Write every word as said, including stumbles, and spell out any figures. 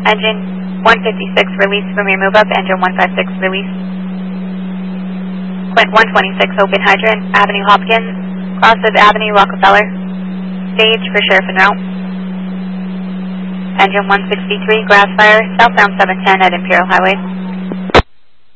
Engine one fifty-six release from your move up. Engine one fifty-six release. Quint one twenty-six open hydrant. Avenue Hopkins. Cross of Avenue Rockefeller. Stage for Sheriff and route. Engine one sixty-three grass fire southbound seven ten at Imperial Highway.